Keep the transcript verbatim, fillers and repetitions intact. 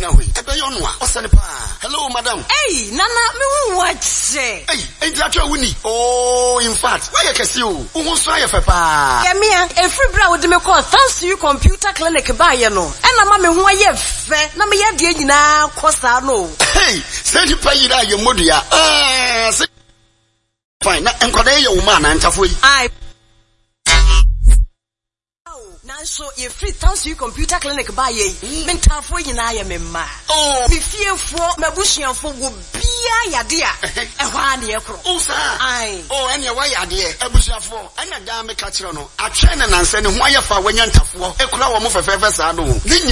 gyina ho ebe yo no a osane pa hello madam hey nana me hu wache hey entra wuni oh in fact why you kesi o wo so aye fe pa ya mia every bra wo de me call thanks to you computer clinic ba ye no ena ma me hu aye fe na me ye de nyina kosa no hey say you pay ira ye modua ah fine na enkoda ye wo ma na ntafo yi ai so you free thanks to you computer clinic ba ye me ntafo nyina ye me ma oh me fiefo mabusuafo go bia yade a e hwa na ye kro oh sir ai oh ene wa yade abusuafo ena da me ka kire no atwe na nanse ne ho ayefa wanya ntafo e kura wo mo fefefe sa do